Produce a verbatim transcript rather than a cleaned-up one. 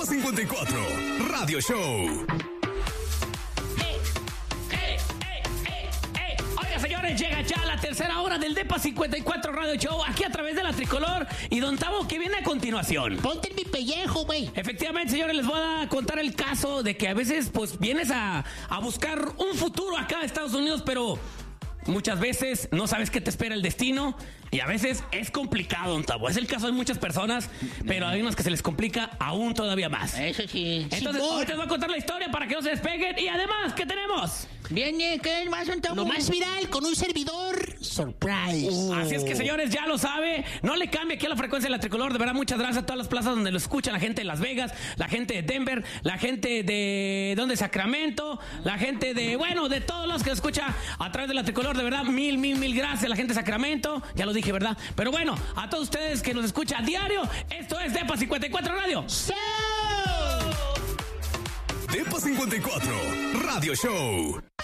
cincuenta y cuatro Radio Show. Señores, llega ya la tercera hora del Depa cincuenta y cuatro Radio Show, aquí a través de la Tricolor. Y Don Tavo, ¿qué viene a continuación? Ponte en mi pellejo, güey. Efectivamente, señores, les voy a contar el caso de que a veces, pues, vienes a, a buscar un futuro acá en Estados Unidos, pero muchas veces no sabes qué te espera el destino. Y a veces es complicado, Don Tavo. Es el caso de muchas personas, pero hay unas que se les complica aún todavía más. Eso sí. Entonces, Sí, hoy te voy a contar la historia para que no se despeguen. Y además, ¿qué tenemos? Viene, ¿qué es más, un Lo más viral con un servidor surprise. Uh. Así es que, señores, ya lo sabe. No le cambie aquí a la frecuencia de la Tricolor. De verdad, muchas gracias a todas las plazas donde lo escuchan. La gente de Las Vegas, la gente de Denver, la gente de... ¿Dónde? Sacramento, la gente de... Bueno, de todos los que escucha a través de la Tricolor. De verdad, mil, mil, mil gracias. La gente de Sacramento, ya lo dije, ¿verdad? Pero bueno, a todos ustedes que nos escuchan a diario, esto es Depa cincuenta y cuatro Radio. ¡Sí! Depa cincuenta y cuatro Radio Show.